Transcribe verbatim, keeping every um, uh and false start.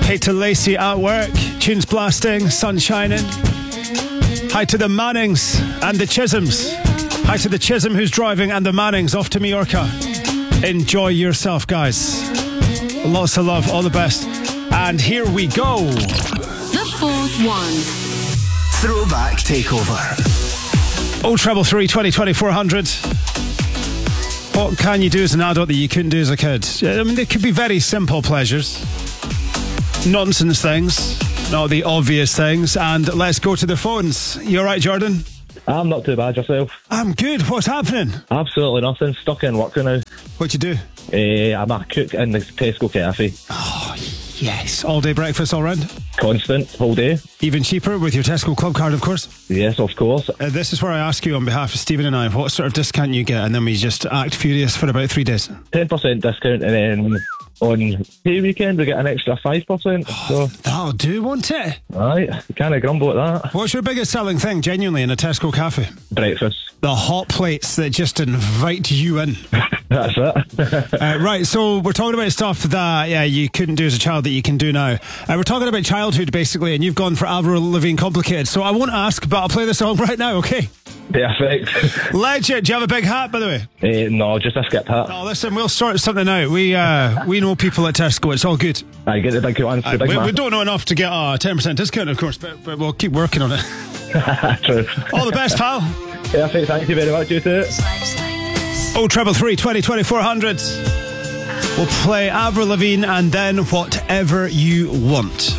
Hey to Lacey at work. Tunes blasting, sun shining. Hi to the Mannings and the Chisholms. Hi to the Chisholm who's driving and the Mannings off to Mallorca. Enjoy yourself, guys. Lots of love, all the best. And here we go. The fourth one. Throwback Takeover. Oh, treble three, twenty, twenty-four hundred. What can you do as an adult that you couldn't do as a kid? I mean, they could be very simple pleasures. Nonsense things, not the obvious things. And let's go to the phones. You all right, Jordan? I'm not too bad, yourself? I'm good. What's happening? Absolutely nothing. Stuck in work now. What'd you do? Uh, I'm a cook in the Tesco cafe. Oh, yes. All day breakfast all round? Constant, whole day. Even cheaper with your Tesco Club card, of course? Yes, of course. Uh, this is where I ask you on behalf of Stephen and I, what sort of discount you get, and then we just act furious for about three days. ten percent discount, and then on pay weekend we get an extra five percent. So, that'll do, won't it? Right, you can't grumble at that. What's your biggest selling thing, genuinely, in a Tesco cafe? Breakfast. The hot plates that just invite you in. That's it. uh, right, so we're talking about stuff that yeah you couldn't do as a child that you can do now. Uh, we're talking about childhood, basically, and you've gone for Avril Lavigne Complicated. So I won't ask, but I'll play the song right now, okay? Perfect. Legend. Do you have a big hat, by the way? Uh, no, just a skip hat. Oh, listen, we'll sort something out. We uh, we know people at Tesco. It's all good. I get the big one. Uh, we, we don't know enough to get a ten percent discount, of course, but, but we'll keep working on it. True. All the best, pal. Perfect. Thank you very much, you too. Oh, treble three, twenty, twenty-four hundred. We'll play Avril Lavigne and then whatever you want.